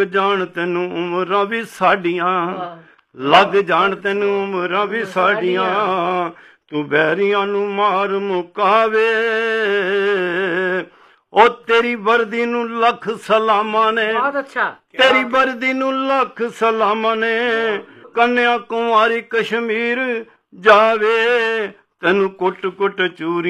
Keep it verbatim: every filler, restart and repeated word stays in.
ਜਾਣ ਤੈਨੂੰ ਉਮਰਾਂ ਵੀ ਸਾਡੀਆਂ, ਲੱਗ ਜਾਣ ਤੈਨੂੰ ਉਮਰਾਂ ਵੀ ਸਾਡੀਆਂ, ਤੂੰ ਬੈਰੀਆਂ ਨੂੰ ਮਾਰ ਮੁਕਾਵੇ। ਉਹ ਤੇਰੀ ਵਰਦੀ ਨੂੰ ਲੱਖ ਸਲਾਮਾਂ ਨੇ, ਤੇਰੀ ਵਰਦੀ ਨੂੰ ਲੱਖ ਸਲਾਮਾਂ ਨੇ, ਕੰਨਿਆ ਕੁਮਾਰੀ ਕਸ਼ਮੀਰ ਜਾਵੇ, ਤੈਨੂੰ ਕੁੱਟ ਕੁੱਟ ਚੂਰੀ